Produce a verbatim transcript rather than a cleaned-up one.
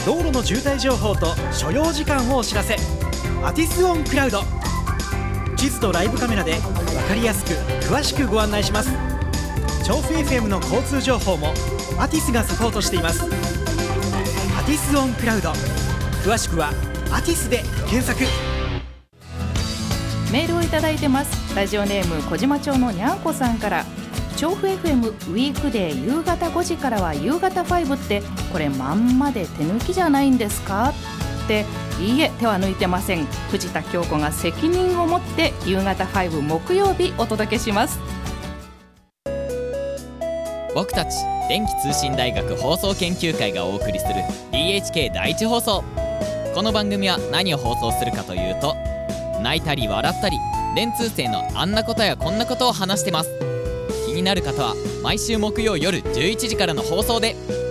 道路の渋滞情報と所要時間をお知らせ。アティスオンクラウド。地図とライブカメラで分かりやすく詳しくご案内します。調布 エフエム の交通情報もアティスがサポートしています。アティスオンクラウド、詳しくはアティスで検索。 メールをいただいてます。ラジオネーム小島町のにゃんこさんから、調布 エフエム ウィークデー夕方ごじからは夕方ファイブってこれまんまで手抜きじゃないんですかって。いいえ、手は抜いてません。藤田京子が責任を持って夕方ファイブ木曜日お届けします。 僕たち電気通信大学放送研究会がお送りする ディーエイチケー 第一放送。この番組は何を放送するかというと、泣いたり笑ったり電通生のあんなことやこんなことを話してます。気になる方は毎週木曜夜じゅういちじからの放送で。